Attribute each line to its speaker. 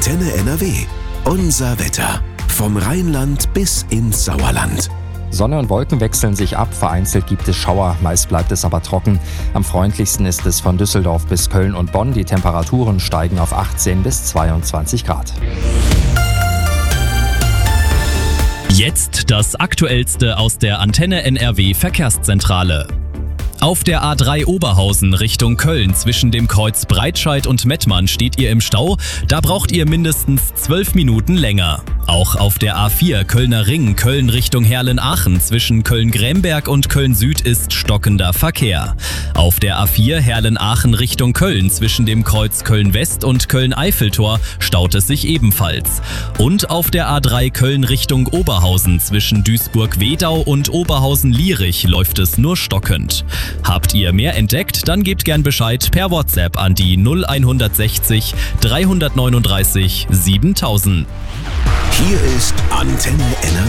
Speaker 1: Antenne NRW. Unser Wetter. Vom Rheinland bis ins Sauerland.
Speaker 2: Sonne und Wolken wechseln sich ab, vereinzelt gibt es Schauer, meist bleibt es aber trocken. Am freundlichsten ist es von Düsseldorf bis Köln und Bonn. Die Temperaturen steigen auf 18 bis 22 Grad.
Speaker 3: Jetzt das Aktuellste aus der Antenne NRW Verkehrszentrale. Auf der A3 Oberhausen Richtung Köln zwischen dem Kreuz Breitscheid und Mettmann steht ihr im Stau. Da braucht ihr mindestens 12 Minuten länger. Auch auf der A4 Kölner Ring Köln Richtung Herlen-Aachen zwischen Köln-Gremberg und Köln-Süd ist stockender Verkehr. Auf der A4 Herlen-Aachen Richtung Köln zwischen dem Kreuz Köln-West und Köln-Eiffeltor staut es sich ebenfalls. Und auf der A3 Köln Richtung Oberhausen zwischen Duisburg-Wedau und Oberhausen-Lierich läuft es nur stockend. Habt ihr mehr entdeckt? Dann gebt gern Bescheid per WhatsApp an die 0160 339 7000.
Speaker 1: Hier ist Antenne NRW.